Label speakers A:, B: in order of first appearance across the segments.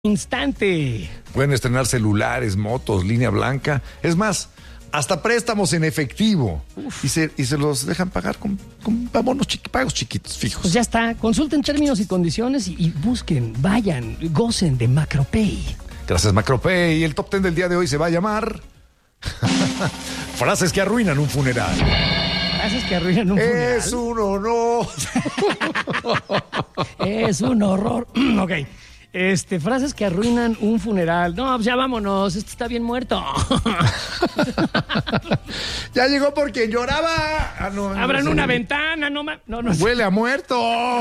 A: instante.
B: Pueden estrenar celulares, motos, línea blanca. Es más, hasta préstamos en efectivo. Y se los dejan pagar con bonos pagos chiquitos, fijos.
A: Pues ya está. Consulten términos y condiciones y busquen, vayan, gocen de Macropay.
B: Gracias, Macropay. Y el top 10 del día de hoy se va a llamar Frases que arruinan un funeral.
A: Frases que arruinan un funeral.
B: Es un honor.
A: Es un horror. Ok. Frases que arruinan un funeral. No, pues ya vámonos, este está bien muerto.
B: Ya llegó por quien lloraba.
A: Abran una ventana, no.
B: Huele a muerto.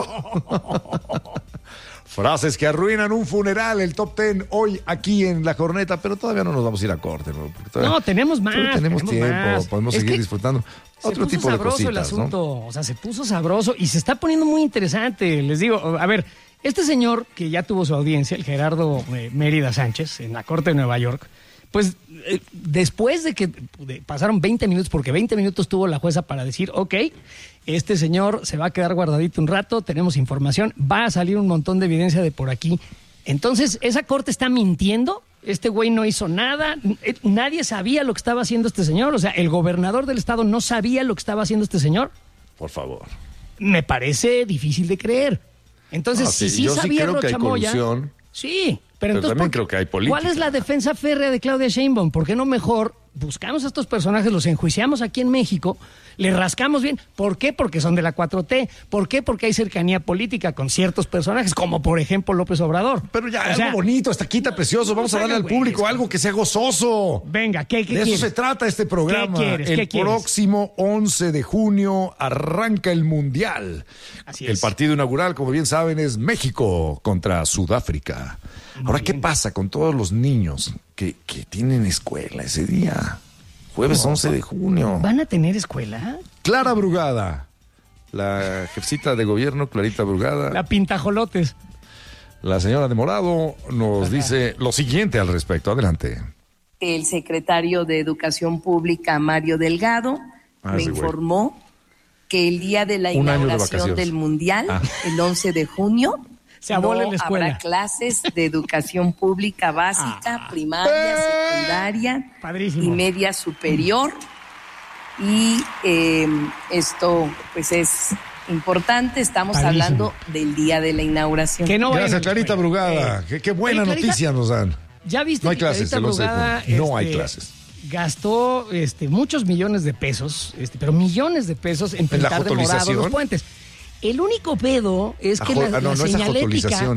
B: Frases que arruinan un funeral, el top 10 hoy aquí en La Corneta, pero todavía no nos vamos a ir a corte.
A: No, tenemos más.
B: Tenemos tiempo,
A: más.
B: podemos seguir disfrutando. Otro tipo de cositas,
A: el asunto,
B: ¿no?
A: O sea, se puso sabroso y se está poniendo muy interesante. Les digo, a ver, este señor que ya tuvo su audiencia, el Gerardo Mérida Sánchez, en la Corte de Nueva York, pues después de que pasaron 20 minutos, porque 20 minutos tuvo la jueza para decir, ok, este señor se va a quedar guardadito un rato, tenemos información, va a salir un montón de evidencia de por aquí. Entonces, ¿esa corte está mintiendo? Este güey no hizo nada, nadie sabía lo que estaba haciendo este señor, o sea, el gobernador del estado no sabía lo que estaba haciendo este señor.
B: Por favor.
A: Me parece difícil de creer. Entonces, sí sabía Rocha Moya. Sí, pero entonces
B: también creo que hay política.
A: ¿Cuál es la defensa férrea de Claudia Sheinbaum? ¿Por qué no mejor buscamos a estos personajes, los enjuiciamos aquí en México, le rascamos bien? ¿Por qué? Porque son de la 4T. ¿Por qué? Porque hay cercanía política con ciertos personajes, como por ejemplo López Obrador.
B: Pero ya, algo bonito, hasta quita precioso. Vamos a darle al público algo que sea gozoso.
A: Venga, ¿qué
B: de
A: quieres?
B: eso se trata este programa.
A: ¿Qué quieres?
B: El próximo 11 de junio arranca el Mundial.
A: Así
B: el
A: es.
B: partido inaugural, como bien saben, es México contra Sudáfrica. Ahora, ¿qué pasa con todos los niños que tienen escuela ese día? Jueves 11 de junio.
A: ¿Van a tener escuela?
B: Clara Brugada, la jefecita de gobierno, Clarita Brugada.
A: La pintajolotes.
B: La señora de Morado nos dice lo siguiente al respecto. Adelante.
C: El secretario de Educación Pública, Mario Delgado, me informó que el día de la inauguración del Mundial, el 11 de junio,
A: se abole la escuela.
C: Habrá clases de educación pública básica, primaria, secundaria y media superior. Y esto pues es importante, estamos hablando del día de la inauguración.
B: Gracias, Clarita Brugada. Qué buena noticia nos dan.
A: ¿Ya viste?
B: No hay clases,
A: Clarita Brugada,
B: no hay clases.
A: Gastó muchos millones de pesos, pero millones de pesos en pintar de morado los puentes. El único pedo es que la señalética,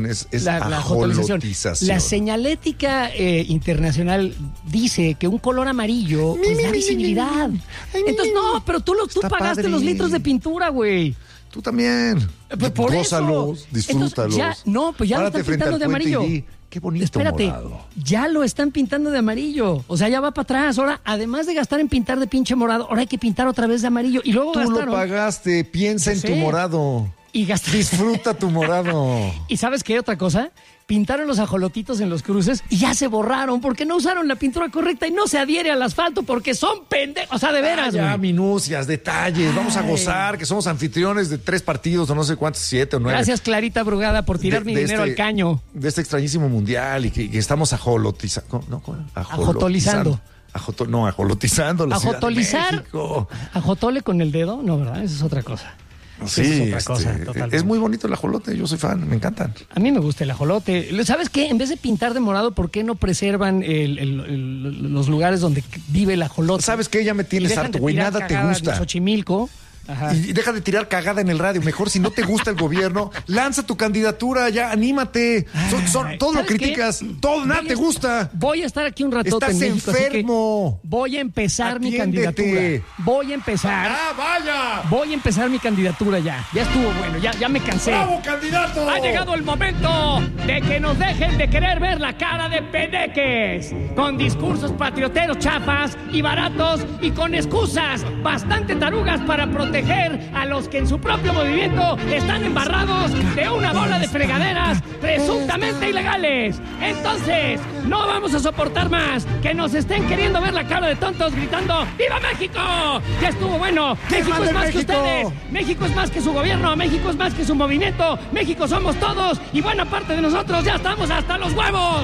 A: la señalética internacional dice que un color amarillo pues da visibilidad. Entonces, no, pero tú pagaste los litros de pintura, güey.
B: Tú también. Gózalos, disfrútalos.
A: Pues ya lo están pintando de amarillo.
B: Qué bonito.
A: Espérate,
B: morado.
A: Ya lo están pintando de amarillo. O sea, ya va para atrás. Ahora, además de gastar en pintar de pinche morado, ahora hay que pintar otra vez de amarillo. Y luego
B: Tú lo pagaste, piensa en tu morado. Disfruta tu morado.
A: ¿Y sabes qué otra cosa? Pintaron los ajolotitos en los cruces y ya se borraron porque no usaron la pintura correcta y no se adhiere al asfalto porque son pendejos. O sea, de veras,
B: ya, minucias, detalles. Vamos a gozar que somos anfitriones de 3 partidos o no sé cuántos, 7 o 9.
A: Gracias, Clarita Brugada, por tirar mi dinero al caño.
B: De este extrañísimo mundial y que estamos ajolotizando.
A: Ajotolizando.
B: Ajolotizando la Ciudad de México.
A: ¿Ajotole con el dedo? No, ¿verdad? Esa es otra cosa.
B: Sí, es muy bonito el ajolote, yo soy fan, me encantan.
A: A mí me gusta el ajolote. ¿Sabes qué? En vez de pintar de morado, ¿por qué no preservan los lugares donde vive el ajolote?
B: ¿Sabes qué? Ya me tienes harto, güey, nada te gusta.
A: Xochimilco. Ajá.
B: Y deja de tirar cagada en el radio. Mejor, si no te gusta el gobierno, lanza tu candidatura, ya, anímate. Todo lo criticas, nada te gusta.
A: Voy a estar aquí un ratote
B: en México. Estás enfermo.
A: Voy a empezar mi candidatura. Voy a empezar.
B: ¡Vaya!
A: Voy a empezar mi candidatura ya. Ya estuvo bueno, ya me cansé.
B: ¡Bravo, candidato!
A: Ha llegado el momento de que nos dejen de querer ver la cara de pedeques. Con discursos patrioteros chafas y baratos y con excusas bastante tarugas para proteger proteger a los que en su propio movimiento están embarrados de una bola de fregaderas presuntamente ilegales. Entonces, no vamos a soportar más que nos estén queriendo ver la cara de tontos gritando ¡Viva México! Ya estuvo bueno. México es más que ustedes. México es más que su gobierno. México es más que su movimiento. México somos todos y buena parte de nosotros ya estamos hasta los huevos.